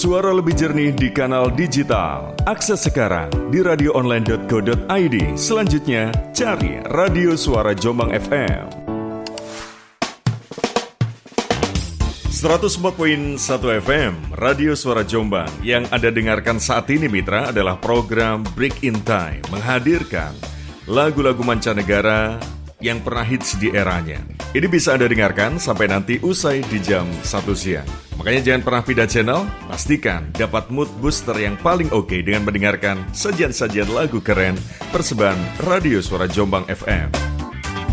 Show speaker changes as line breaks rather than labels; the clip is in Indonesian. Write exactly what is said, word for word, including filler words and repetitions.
Suara lebih jernih di kanal digital. Akses sekarang di radio online dot co dot i d. Selanjutnya, cari Radio Suara Jombang F M. seratus empat koma satu F M, Radio Suara Jombang. Yang Anda dengarkan saat ini, mitra, adalah program Break in Time, menghadirkan lagu-lagu mancanegara yang pernah hits di eranya. Ini bisa Anda dengarkan sampai nanti usai di jam satu siang. Makanya jangan pernah pindah channel, pastikan dapat mood booster yang paling oke dengan mendengarkan sajian-sajian lagu keren persembahan Radio Suara Jombang F M.